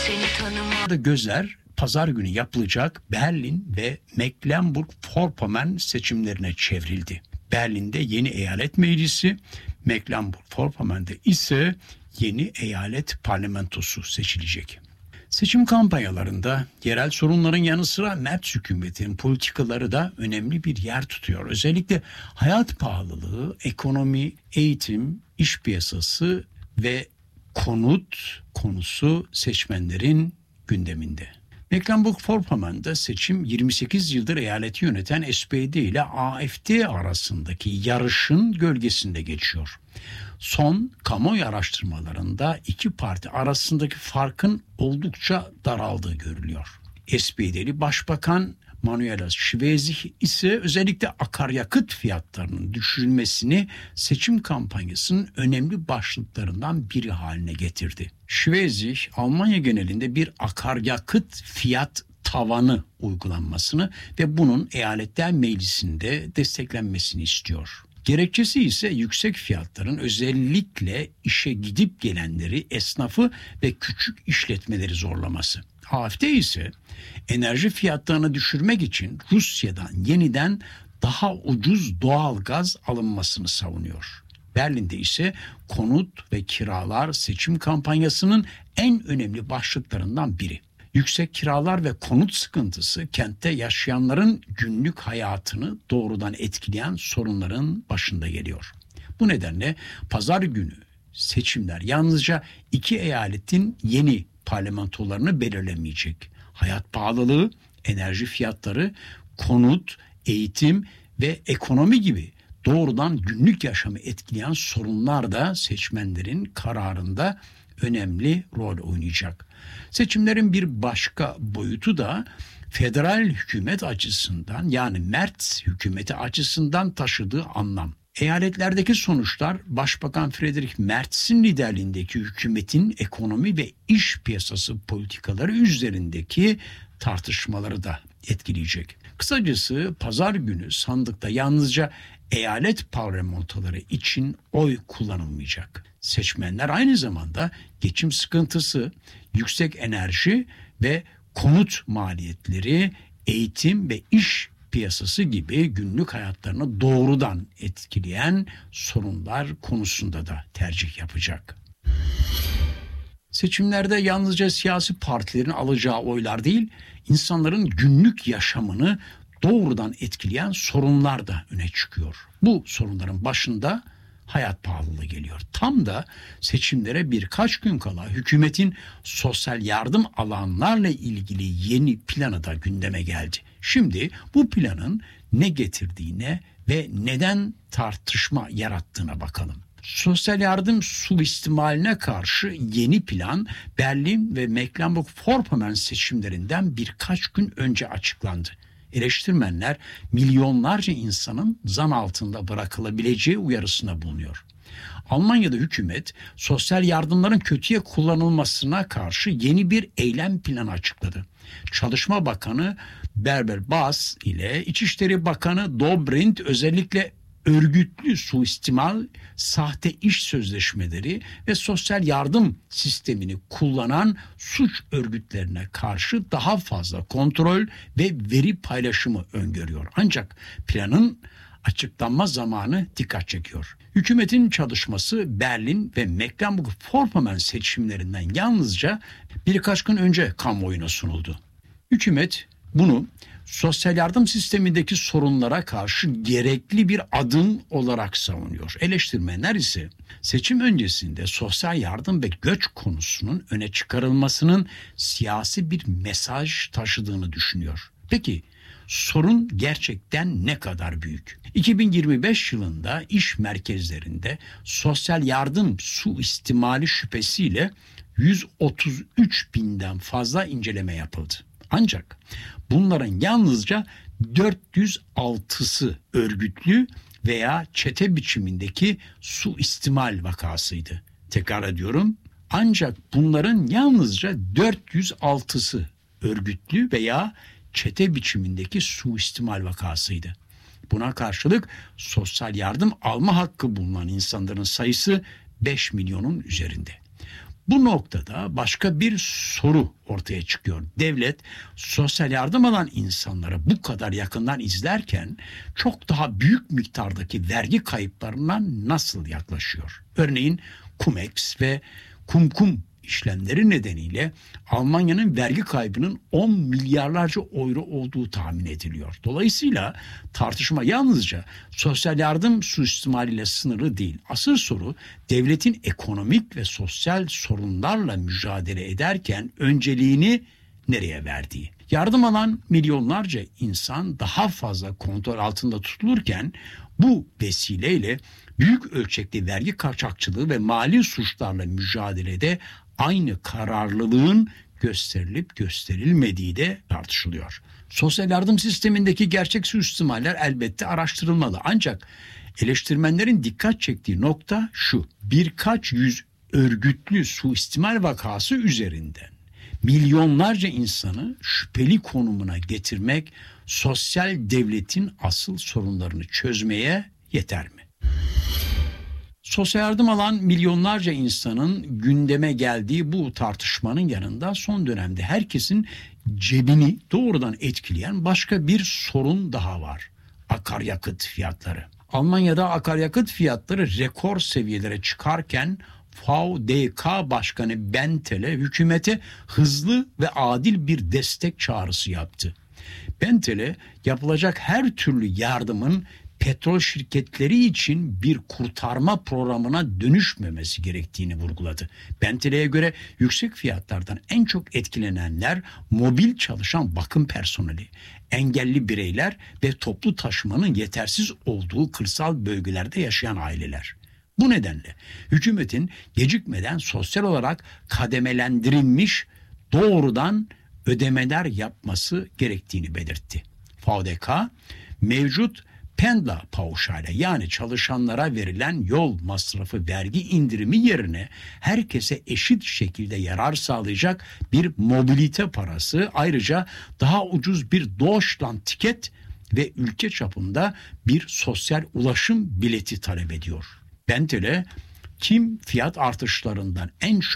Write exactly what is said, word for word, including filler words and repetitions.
Gözler pazar günü yapılacak Berlin ve Mecklenburg-Vorpommern seçimlerine çevrildi. Berlin'de yeni eyalet meclisi, Mecklenburg-Vorpommern'de ise yeni eyalet parlamentosu seçilecek. Seçim kampanyalarında yerel sorunların yanı sıra Merz hükümetinin politikaları da önemli bir yer tutuyor. Özellikle hayat pahalılığı, ekonomi, eğitim, iş piyasası ve konut konusu seçmenlerin gündeminde. Mecklenburg-Vorpommern'da seçim yirmi sekiz yıldır eyaleti yöneten S P D ile A F D arasındaki yarışın gölgesinde geçiyor. Son kamuoyu araştırmalarında iki parti arasındaki farkın oldukça daraldığı görülüyor. S P D'li Başbakan Manuela Schwesig ise özellikle akaryakıt fiyatlarının düşürülmesini seçim kampanyasının önemli başlıklarından biri haline getirdi. Schwesig, Almanya genelinde bir akaryakıt fiyat tavanı uygulanmasını ve bunun eyaletler meclisinde desteklenmesini istiyor. Gerekçesi ise yüksek fiyatların özellikle işe gidip gelenleri, esnafı ve küçük işletmeleri zorlaması. A F D ise enerji fiyatlarını düşürmek için Rusya'dan yeniden daha ucuz doğal gaz alınmasını savunuyor. Berlin'de ise konut ve kiralar seçim kampanyasının en önemli başlıklarından biri. Yüksek kiralar ve konut sıkıntısı kentte yaşayanların günlük hayatını doğrudan etkileyen sorunların başında geliyor. Bu nedenle pazar günü seçimler yalnızca iki eyaletin yeni parlamentolarını belirlemeyecek. Hayat pahalılığı, enerji fiyatları, konut, eğitim ve ekonomi gibi doğrudan günlük yaşamı etkileyen sorunlar da seçmenlerin kararında önemli rol oynayacak. Seçimlerin bir başka boyutu da federal hükümet açısından, yani Merz hükümeti açısından taşıdığı anlam. Eyaletlerdeki sonuçlar Başbakan Friedrich Merz'in liderliğindeki hükümetin ekonomi ve iş piyasası politikaları üzerindeki tartışmaları da etkileyecek. Kısacası pazar günü sandıkta yalnızca eyalet parlamentoları için oy kullanılmayacak. Seçmenler aynı zamanda geçim sıkıntısı, yüksek enerji ve konut maliyetleri, eğitim ve iş piyasası gibi günlük hayatlarını doğrudan etkileyen sorunlar konusunda da tercih yapacak. Seçimlerde yalnızca siyasi partilerin alacağı oylar değil, insanların günlük yaşamını doğrudan etkileyen sorunlar da öne çıkıyor. Bu sorunların başında hayat pahalılığı geliyor. Tam da seçimlere birkaç gün kala hükümetin sosyal yardım alanlarla ilgili yeni planı da gündeme geldi. Şimdi bu planın ne getirdiğine ve neden tartışma yarattığına bakalım. Sosyal yardım suistimaline karşı yeni plan Berlin ve Mecklenburg-Vorpommern seçimlerinden birkaç gün önce açıklandı. Eleştirmenler milyonlarca insanın zan altında bırakılabileceği uyarısına bulunuyor. Almanya'da hükümet sosyal yardımların kötüye kullanılmasına karşı yeni bir eylem planı açıkladı. Çalışma Bakanı Berber Bas ile İçişleri Bakanı Dobrindt özellikle örgütlü suistimal, sahte iş sözleşmeleri ve sosyal yardım sistemini kullanan suç örgütlerine karşı daha fazla kontrol ve veri paylaşımı öngörüyor. Ancak planın açıklanma zamanı dikkat çekiyor. Hükümetin çalışması Berlin ve Mecklenburg-Vorpommern seçimlerinden yalnızca birkaç gün önce kamuoyuna sunuldu. Hükümet bunu sosyal yardım sistemindeki sorunlara karşı gerekli bir adım olarak savunuyor. Eleştirmenler ise seçim öncesinde sosyal yardım ve göç konusunun öne çıkarılmasının siyasi bir mesaj taşıdığını düşünüyor. Peki sorun gerçekten ne kadar büyük? iki bin yirmi beş yılında iş merkezlerinde sosyal yardım suistimali şüphesiyle yüz otuz üç binden fazla inceleme yapıldı. Ancak bunların yalnızca dört yüz altısı örgütlü veya çete biçimindeki suistimal vakasıydı. Tekrar ediyorum. Ancak bunların yalnızca dört yüz altısı örgütlü veya çete biçimindeki suistimal vakasıydı. Buna karşılık sosyal yardım alma hakkı bulunan insanların sayısı beş milyonun üzerinde. Bu noktada başka bir soru ortaya çıkıyor. Devlet sosyal yardım alan insanları bu kadar yakından izlerken çok daha büyük miktardaki vergi kayıplarına nasıl yaklaşıyor? Örneğin Cum-Ex ve Kumkum işlemleri nedeniyle Almanya'nın vergi kaybının on milyarlarca euro olduğu tahmin ediliyor. Dolayısıyla tartışma yalnızca sosyal yardım suistimaliyle sınırlı değil. Asıl soru devletin ekonomik ve sosyal sorunlarla mücadele ederken önceliğini nereye verdiği. Yardım alan milyonlarca insan daha fazla kontrol altında tutulurken bu vesileyle büyük ölçekli vergi kaçakçılığı ve mali suçlarla mücadelede aynı kararlılığın gösterilip gösterilmediği de tartışılıyor. Sosyal yardım sistemindeki gerçek suistimaller elbette araştırılmalı. Ancak eleştirmenlerin dikkat çektiği nokta şu: birkaç yüz örgütlü suistimal vakası üzerinden milyonlarca insanı şüpheli konumuna getirmek sosyal devletin asıl sorunlarını çözmeye yeter mi? Sosyal yardım alan milyonlarca insanın gündeme geldiği bu tartışmanın yanında son dönemde herkesin cebini doğrudan etkileyen başka bir sorun daha var: akaryakıt fiyatları. Almanya'da akaryakıt fiyatları rekor seviyelere çıkarken V D K Başkanı Bentele hükümete hızlı ve adil bir destek çağrısı yaptı. Bentele yapılacak her türlü yardımın petrol şirketleri için bir kurtarma programına dönüşmemesi gerektiğini vurguladı. Bentele'ye göre yüksek fiyatlardan en çok etkilenenler mobil çalışan bakım personeli, engelli bireyler ve toplu taşımanın yetersiz olduğu kırsal bölgelerde yaşayan aileler. Bu nedenle hükümetin gecikmeden sosyal olarak kademelendirilmiş doğrudan ödemeler yapması gerektiğini belirtti. V D K mevcut Pendla pauşale, yani çalışanlara verilen yol masrafı vergi indirimi yerine herkese eşit şekilde yarar sağlayacak bir mobilite parası, ayrıca daha ucuz bir Deutschland tiket ve ülke çapında bir sosyal ulaşım bileti talep ediyor. Bentele kim fiyat artışlarından en çok